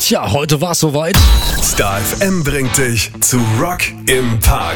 Tja, heute war es soweit. Star FM bringt dich zu Rock im Park.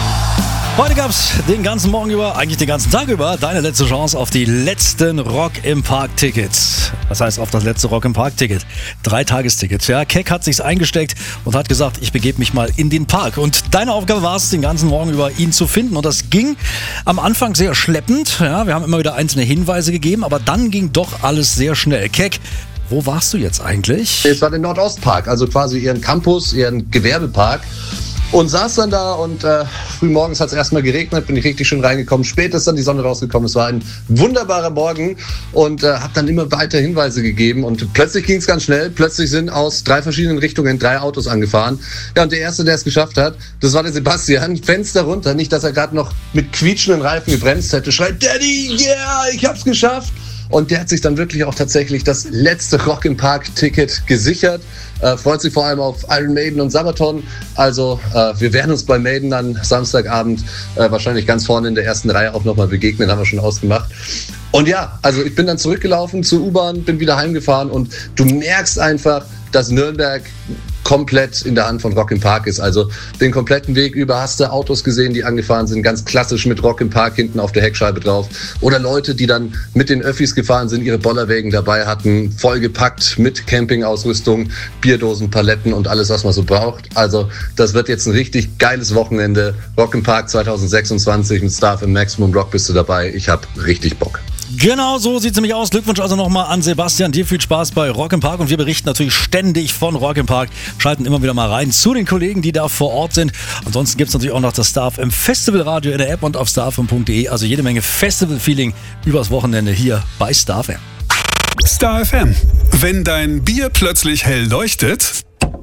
Heute gab's den ganzen Morgen über, eigentlich den ganzen Tag über, deine letzte Chance auf die letzten Rock im Park Tickets. Was heißt auf das letzte Rock im Park Ticket? 3-Tagestickets. Ja, Keck hat sich's eingesteckt und hat gesagt, ich begebe mich mal in den Park. Und deine Aufgabe war es, den ganzen Morgen über ihn zu finden. Und das ging am Anfang sehr schleppend. Ja, wir haben immer wieder einzelne Hinweise gegeben, aber dann ging doch alles sehr schnell. Keck, wo warst du jetzt eigentlich? Es war der Nordostpark, also quasi ihren Campus, ihren Gewerbepark. Und saß dann da und frühmorgens hat es erstmal geregnet, bin ich richtig schön reingekommen. Spät ist dann die Sonne rausgekommen. Es war ein wunderbarer Morgen und habe dann immer weiter Hinweise gegeben. Und plötzlich ging es ganz schnell. Plötzlich sind aus 3 verschiedenen Richtungen 3 Autos angefahren. Ja, und der Erste, der es geschafft hat, das war der Sebastian. Fenster runter, nicht, dass er gerade noch mit quietschenden Reifen gebremst hätte. Schreit, Daddy, yeah, ich hab's geschafft. Und der hat sich dann wirklich auch tatsächlich das letzte Rock im Park Ticket gesichert. Freut sich vor allem auf Iron Maiden und Sabaton. Also wir werden uns bei Maiden dann Samstagabend wahrscheinlich ganz vorne in der ersten Reihe auch nochmal begegnen, haben wir schon ausgemacht. Und ja, also ich bin dann zurückgelaufen zur U-Bahn, bin wieder heimgefahren und du merkst einfach, dass Nürnberg komplett in der Hand von Rock im Park ist. Also den kompletten Weg über hast du Autos gesehen, die angefahren sind, ganz klassisch mit Rock im Park hinten auf der Heckscheibe drauf. Oder Leute, die dann mit den Öffis gefahren sind, ihre Bollerwägen dabei hatten, vollgepackt mit Campingausrüstung, Bierdosen, Paletten und alles, was man so braucht. Also das wird jetzt ein richtig geiles Wochenende. Rock im Park 2026 mit Star FM Maximum Rock bist du dabei. Ich hab richtig Bock. Genau so sieht es nämlich aus. Glückwunsch also nochmal an Sebastian. Dir viel Spaß bei Rock im Park und wir berichten natürlich ständig von Rock im Park. Schalten immer wieder mal rein zu den Kollegen, die da vor Ort sind. Ansonsten gibt es natürlich auch noch das Star FM Festival Radio in der App und auf starfm.de. Also jede Menge Festival-Feeling übers Wochenende hier bei Star FM. Star FM. Wenn dein Bier plötzlich hell leuchtet,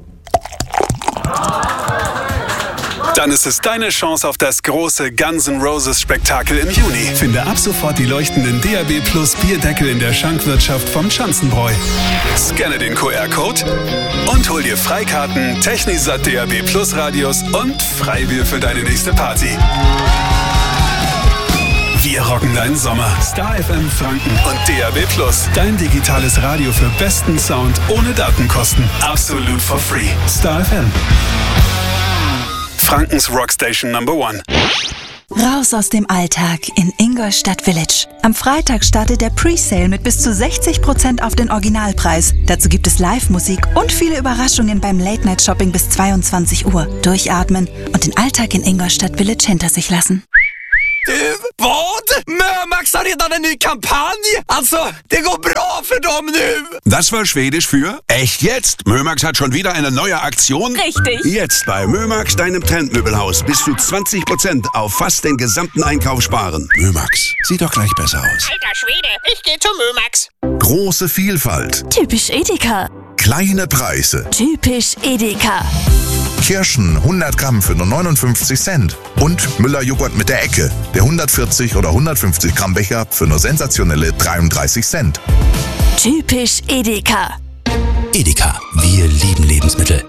dann ist es deine Chance auf das große Guns N' Roses Spektakel im Juni. Finde ab sofort die leuchtenden DAB Plus Bierdeckel in der Schankwirtschaft vom Schanzenbräu. Scanne den QR-Code und hol dir Freikarten, Technisat DAB Plus Radios und Freibier für deine nächste Party. Wir rocken deinen Sommer. Star FM Franken und DAB Plus. Dein digitales Radio für besten Sound ohne Datenkosten. Absolut for free. Star FM. Frankens Rockstation Number 1. Raus aus dem Alltag in Ingolstadt Village. Am Freitag startet der Presale mit bis zu 60% auf den Originalpreis. Dazu gibt es Live-Musik und viele Überraschungen beim Late-Night-Shopping bis 22 Uhr. Durchatmen und den Alltag in Ingolstadt Village hinter sich lassen. Vad? Mömax har redan en ny kampanj! Alltså, det går bra för dem nu! Das war Schwedisch für echt jetzt. Mömax hat schon wieder eine neue Aktion. Richtig. Jetzt bei Mömax, deinem Trendmöbelhaus, bis zu 20% auf fast den gesamten Einkauf sparen. Mömax, sieht doch gleich besser aus. Alter Schwede, ich geh zu Mömax. Große Vielfalt. Typisch Edeka. Kleine Preise. Typisch Edeka. Kirschen 100 Gramm für nur 59 Cent. Und Müller-Joghurt mit der Ecke. Der 140 oder 150 Gramm Becher für nur sensationelle 33 Cent. Typisch Edeka. Edeka, wir lieben Lebensmittel.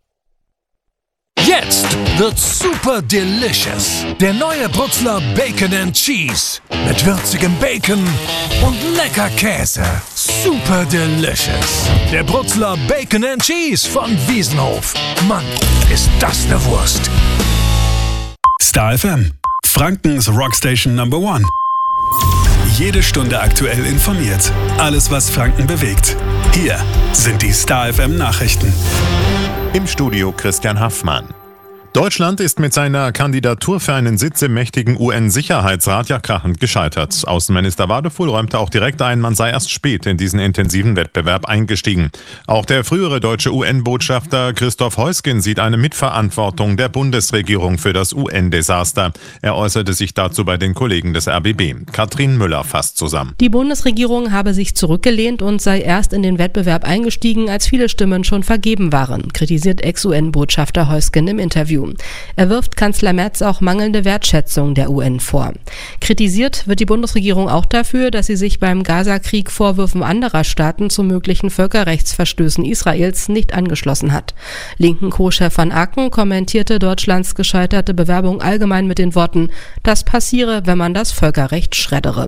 Jetzt wird's super delicious. Der neue Brutzler Bacon and Cheese. Mit würzigem Bacon und lecker Käse. Super delicious. Der Brutzler Bacon and Cheese von Wiesenhof. Mann, ist das eine Wurst. Star FM. Frankens Rockstation Number 1. Jede Stunde aktuell informiert. Alles, was Franken bewegt. Hier sind die Star FM Nachrichten. Im Studio Christian Haffmann. Deutschland ist mit seiner Kandidatur für einen Sitz im mächtigen UN-Sicherheitsrat ja krachend gescheitert. Außenminister Wadefuhl räumte auch direkt ein, man sei erst spät in diesen intensiven Wettbewerb eingestiegen. Auch der frühere deutsche UN-Botschafter Christoph Heusgen sieht eine Mitverantwortung der Bundesregierung für das UN-Desaster. Er äußerte sich dazu bei den Kollegen des RBB. Katrin Müller fasst zusammen. Die Bundesregierung habe sich zurückgelehnt und sei erst in den Wettbewerb eingestiegen, als viele Stimmen schon vergeben waren, kritisiert Ex-UN-Botschafter Heusgen im Interview. Er wirft Kanzler Merz auch mangelnde Wertschätzung der UN vor. Kritisiert wird die Bundesregierung auch dafür, dass sie sich beim Gaza-Krieg Vorwürfen anderer Staaten zu möglichen Völkerrechtsverstößen Israels nicht angeschlossen hat. Linken Co-Chef Van Aken kommentierte Deutschlands gescheiterte Bewerbung allgemein mit den Worten: Das passiere, wenn man das Völkerrecht schreddere.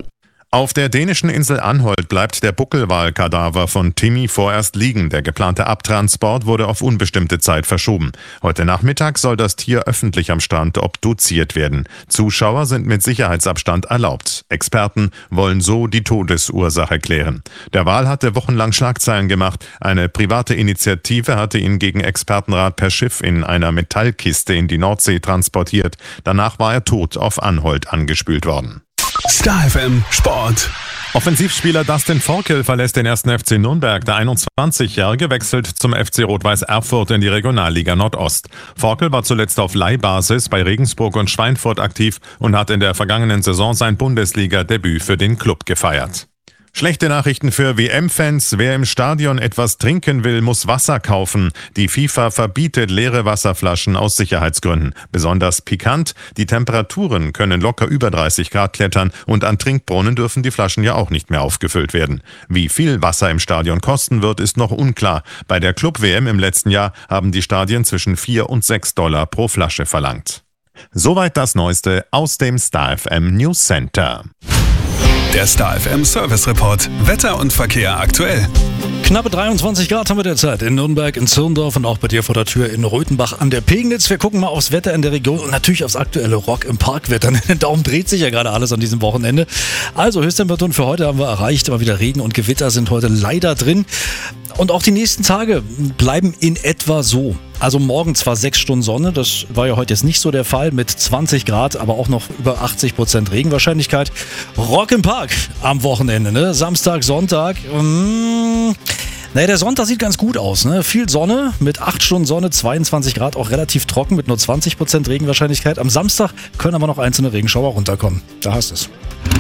Auf der dänischen Insel Anholt bleibt der Buckelwal-Kadaver von Timmy vorerst liegen. Der geplante Abtransport wurde auf unbestimmte Zeit verschoben. Heute Nachmittag soll das Tier öffentlich am Strand obduziert werden. Zuschauer sind mit Sicherheitsabstand erlaubt. Experten wollen so die Todesursache klären. Der Wal hatte wochenlang Schlagzeilen gemacht. Eine private Initiative hatte ihn gegen Expertenrat per Schiff in einer Metallkiste in die Nordsee transportiert. Danach war er tot auf Anholt angespült worden. Star FM Sport. Offensivspieler Dustin Forkel verlässt den 1. FC Nürnberg. Der 21-Jährige wechselt zum FC Rot-Weiß Erfurt in die Regionalliga Nordost. Forkel war zuletzt auf Leihbasis bei Regensburg und Schweinfurt aktiv und hat in der vergangenen Saison sein Bundesliga-Debüt für den Club gefeiert. Schlechte Nachrichten für WM-Fans. Wer im Stadion etwas trinken will, muss Wasser kaufen. Die FIFA verbietet leere Wasserflaschen aus Sicherheitsgründen. Besonders pikant, die Temperaturen können locker über 30 Grad klettern und an Trinkbrunnen dürfen die Flaschen ja auch nicht mehr aufgefüllt werden. Wie viel Wasser im Stadion kosten wird, ist noch unklar. Bei der Club-WM im letzten Jahr haben die Stadien zwischen $4 und $6 pro Flasche verlangt. Soweit das Neueste aus dem Star FM News Center. Der Star FM Service Report. Wetter und Verkehr aktuell. Knappe 23 Grad haben wir derzeit in Nürnberg, in Zirndorf und auch bei dir vor der Tür in Röthenbach an der Pegnitz. Wir gucken mal aufs Wetter in der Region und natürlich aufs aktuelle Rock im Park-Wetter. Darum dreht sich ja gerade alles an diesem Wochenende. Also Höchsttemperaturen für heute haben wir erreicht, aber wieder Regen und Gewitter sind heute leider drin. Und auch die nächsten Tage bleiben in etwa so. Also morgen zwar 6 Stunden Sonne, das war ja heute jetzt nicht so der Fall, mit 20 Grad, aber auch noch über 80% Regenwahrscheinlichkeit. Rock im Park am Wochenende, ne? Samstag, Sonntag. Naja, der Sonntag sieht ganz gut aus, ne? Viel Sonne, mit 8 Stunden Sonne, 22 Grad, auch relativ trocken mit nur 20% Regenwahrscheinlichkeit. Am Samstag können aber noch einzelne Regenschauer runterkommen. Da hast es.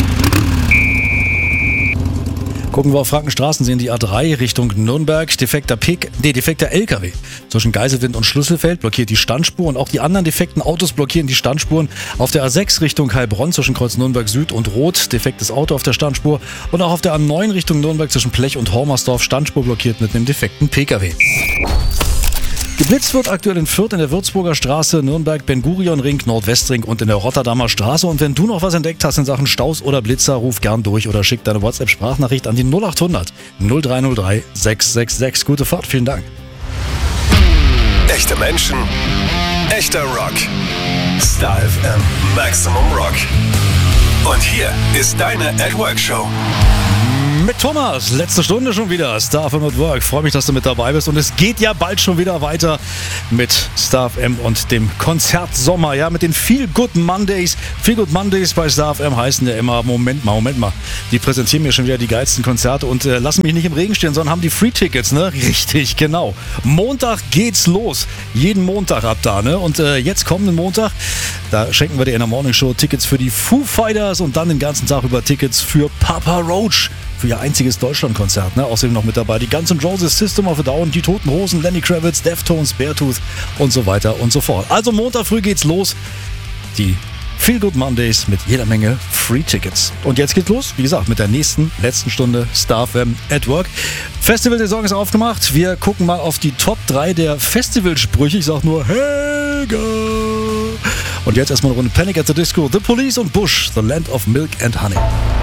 Gucken wir auf Frankenstraßen, sehen die A3 Richtung Nürnberg. Defekter LKW zwischen Geiselwind und Schlüsselfeld blockiert die Standspur und auch die anderen defekten Autos blockieren die Standspuren. Auf der A6 Richtung Heilbronn zwischen Kreuz Nürnberg Süd und Rot defektes Auto auf der Standspur und auch auf der A9 Richtung Nürnberg zwischen Plech und Hormersdorf Standspur blockiert mit einem defekten PKW. Geblitzt wird aktuell in Fürth in der Würzburger Straße, Nürnberg, Ben-Gurion-Ring, Nordwestring und in der Rotterdamer Straße. Und wenn du noch was entdeckt hast in Sachen Staus oder Blitzer, ruf gern durch oder schick deine WhatsApp-Sprachnachricht an die 0800 0303 666. Gute Fahrt, vielen Dank. Echte Menschen, echter Rock. Star FM Maximum Rock. Und hier ist deine At-Work-Show. Mit Thomas, letzte Stunde schon wieder, Star FM at Work. Freue mich, dass du mit dabei bist und es geht ja bald schon wieder weiter mit Star FM und dem Konzert Sommer, ja, mit den Feel Good Mondays. Feel Good Mondays bei Star FM heißen ja immer, Moment mal, die präsentieren mir schon wieder die geilsten Konzerte und lassen mich nicht im Regen stehen, sondern haben die Free-Tickets, ne? Richtig, genau. Montag geht's los, jeden Montag ab da, ne? Und jetzt kommenden Montag, da schenken wir dir in der Morning Show Tickets für die Foo Fighters und dann den ganzen Tag über Tickets für Papa Roach. Für ihr einziges Deutschlandkonzert, ne? Außerdem noch mit dabei die Guns N' Roses, System of a Down, die Toten Hosen, Lenny Kravitz, Deftones, Beartooth und so weiter und so fort. Also Montag früh geht's los. Die Feel Good Mondays mit jeder Menge Free-Tickets. Und jetzt geht's los, wie gesagt, mit der letzten Stunde Star FM at Work. Festival-Saison ist aufgemacht. Wir gucken mal auf die Top 3 der Festivalsprüche. Ich sag nur Helga. Und jetzt erstmal eine Runde Panic at the Disco, The Police und Bush, The Land of Milk and Honey.